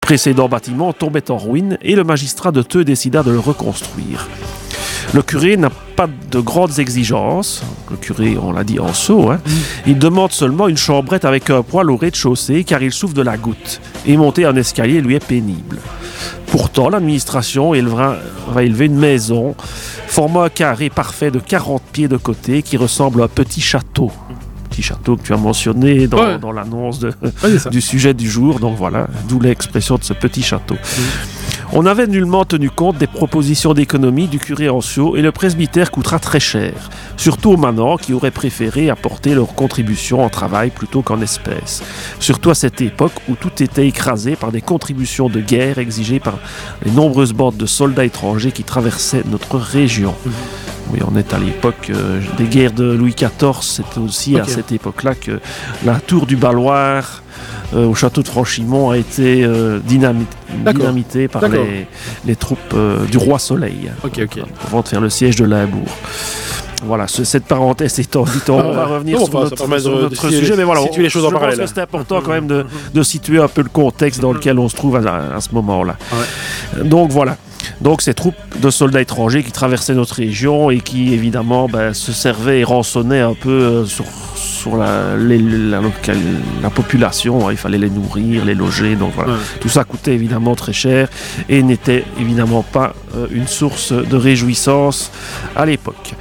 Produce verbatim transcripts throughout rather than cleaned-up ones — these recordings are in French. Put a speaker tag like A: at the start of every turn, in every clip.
A: précédent bâtiment tombait en ruine et le magistrat de Theux décida de le reconstruire. Le curé n'a pas de grandes exigences. Le curé, on l'a dit, en sceau. Hein. Mmh. Il demande seulement une chambrette avec un poêle au rez-de-chaussée car il souffre de la goutte. Et monter un escalier lui est pénible. Pourtant, l'administration élevera, va élever une maison formant un carré parfait de quarante pieds de côté qui ressemble à un petit château. Petit château que tu as mentionné dans, ouais. dans l'annonce de, ouais, du sujet du jour. Donc voilà, d'où l'expression de ce petit château. Mmh. On n'avait nullement tenu compte des propositions d'économie du curé Ancio et le presbytère coûtera très cher, surtout aux manants qui auraient préféré apporter leur contribution en travail plutôt qu'en espèces. Surtout à cette époque où tout était écrasé par des contributions de guerre exigées par les nombreuses bandes de soldats étrangers qui traversaient notre région. Mmh. Oui, on est à l'époque euh, des guerres de Louis quatorze, c'était aussi okay. à cette époque-là que la tour du Balloir euh, au château de Franchimont a été euh, dynamite, dynamitée par les, les troupes euh, du roi Soleil,
B: okay, okay.
A: avant de faire le siège de Limbourg. Voilà, ce, cette parenthèse étant dit, on
B: ah,
A: va revenir
B: non,
A: sur
B: enfin,
A: notre, sur notre sujet, sujet, mais voilà,
B: situer les choses en parallèle.
A: Je pense que c'est important quand même de, de situer un peu le contexte dans lequel on se trouve à, à ce moment-là. Ouais. Donc voilà. Donc ces troupes de soldats étrangers qui traversaient notre région et qui évidemment ben, se servaient et rançonnaient un peu euh, sur, sur la, les, la, local, la population, hein, il fallait les nourrir, les loger, donc voilà. Ouais. Tout ça coûtait évidemment très cher et n'était évidemment pas euh, une source de réjouissance à l'époque.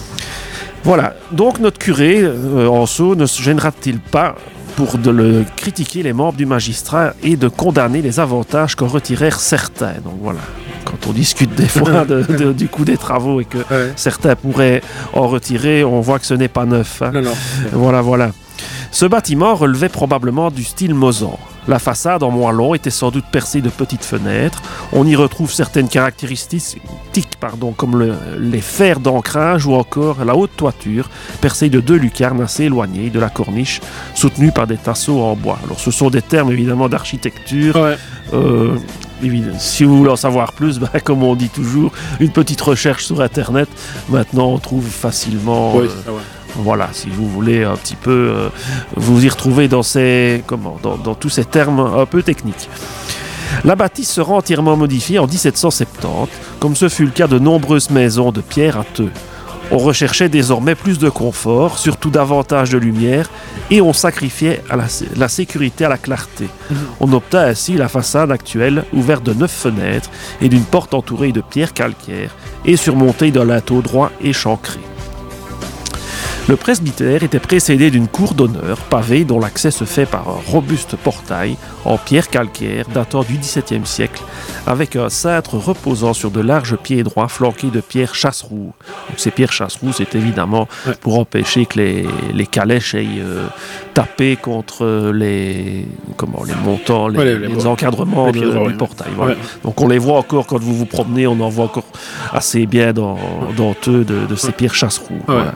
A: Voilà, donc notre curé euh, Ancio ne se gênera-t-il pas pour de le critiquer les membres du magistrat et de condamner les avantages qu'en retirèrent certains. Donc voilà, quand on discute des fois de, de, du coût des travaux et que ouais. certains pourraient en retirer, on voit que ce n'est pas neuf. Hein.
B: Non, non.
A: Voilà, voilà. Ce bâtiment relevait probablement du style Mozan. La façade en moellon était sans doute percée de petites fenêtres. On y retrouve certaines caractéristiques pardon, comme le, les fers d'ancrage ou encore la haute toiture percée de deux lucarnes assez éloignées de la corniche soutenues par des tasseaux en bois. Alors ce sont des termes évidemment d'architecture. Ouais. Euh, évidemment, si vous voulez en savoir plus, ben, comme on dit toujours, une petite recherche sur Internet. Maintenant on trouve facilement...
B: Oui,
A: euh,
B: ouais.
A: Voilà, si vous voulez un petit peu euh, vous y retrouver dans, ces, comment, dans, dans tous ces termes un peu techniques. La bâtisse sera entièrement modifiée en dix-sept cent soixante-dix, comme ce fut le cas de nombreuses maisons de pierre à Theux. On recherchait désormais plus de confort, surtout davantage de lumière, et on sacrifiait à la, la sécurité à la clarté. Mmh. On obtint ainsi la façade actuelle, ouverte de neuf fenêtres et d'une porte entourée de pierres calcaires et surmontée d'un linteau droit échancré. Le presbytère était précédé d'une cour d'honneur pavée dont l'accès se fait par un robuste portail en pierre calcaire datant du dix-septième siècle avec un cintre reposant sur de larges pieds droits flanqués de pierres chasse-roue. Donc, ces pierres chasse-roue, c'est évidemment ouais. pour empêcher que les, les calèches aillent euh, taper contre les, comment, les montants, les, ouais, les, les, les encadrements les de, droits, du ouais. portail. Voilà. Ouais. Donc on les voit encore quand vous vous promenez, on en voit encore assez bien dans, dans eux de, de ces pierres chasse-roue. Ouais. Voilà.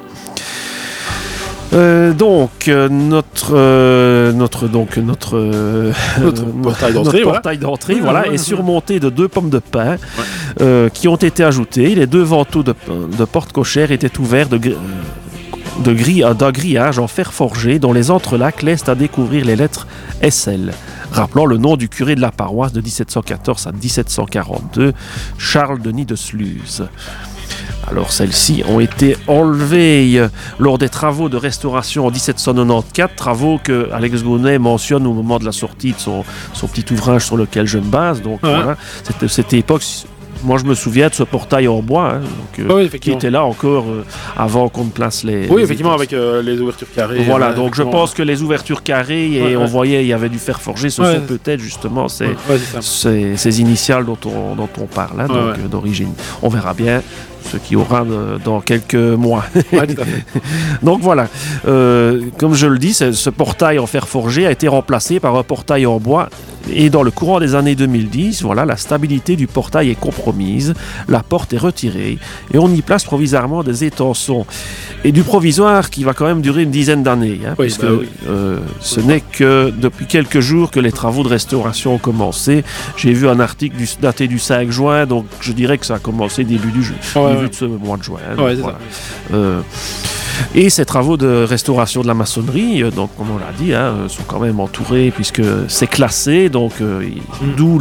A: Euh, donc euh, notre euh, notre donc notre euh,
B: notre portail d'entrée,
A: notre portail
B: voilà,
A: d'entrée, voilà est surmonté de deux pommes de pin ouais. euh, qui ont été ajoutées. Les deux vantaux de, de porte cochère étaient ouverts de, de gris, d'un grillage en fer forgé dont les entrelacs laissent à découvrir les lettres S L. Rappelant le nom du curé de la paroisse de dix-sept cent quatorze à dix-sept cent quarante-deux, Charles Denis de Sluze. Alors celles-ci ont été enlevées lors des travaux de restauration en dix-sept cent quatre-vingt-quatorze, travaux que Alex Gounet mentionne au moment de la sortie de son, son petit ouvrage sur lequel je me base. Donc ouais. voilà, c'était, cette époque... Moi, je me souviens de ce portail en bois, hein, donc, euh, oui, qui était là encore euh, avant qu'on ne place les...
B: Oui,
A: les
B: effectivement, avec euh, les ouvertures carrées.
A: Voilà, euh, donc je pense que les ouvertures carrées, et ouais, on ouais. voyait, il y avait du fer forgé, ce ouais. sont peut-être justement ces, ouais, ces, ces initiales dont on, dont on parle, hein, ouais, donc, ouais. Euh, d'origine. On verra bien ce qu'il y aura de, dans quelques mois.
B: Ouais, tout à fait.
A: Donc voilà, euh, comme je le dis, ce portail en fer forgé a été remplacé par un portail en bois. Et dans le courant des années deux mille dix, voilà, la stabilité du portail est compromise, la porte est retirée et on y place provisoirement des étançons. Et du provisoire qui va quand même durer une dizaine d'années, hein,
B: oui,
A: puisque
B: bah oui.
A: euh, ce n'est que depuis quelques jours que les travaux de restauration ont commencé. J'ai vu un article du, daté du cinq juin, donc je dirais que ça a commencé début, du,
B: ouais,
A: début
B: ouais.
A: de ce mois de juin.
B: Ouais,
A: donc, voilà. euh, Et ces travaux de restauration de la maçonnerie, donc comme on l'a dit, hein, sont quand même entourés puisque c'est classé, donc euh, mmh. d'où